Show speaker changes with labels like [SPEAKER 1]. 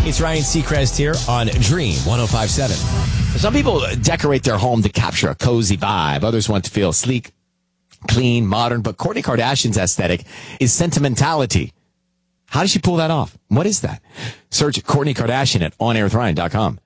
[SPEAKER 1] It's Ryan Seacrest here on Dream 105.7. Some people decorate their home to capture a cozy vibe. Others want to feel sleek, clean, modern. But Kourtney Kardashian's aesthetic is sentimentality. How does she pull that off? What is that? Search Kourtney Kardashian at onairwithryan.com.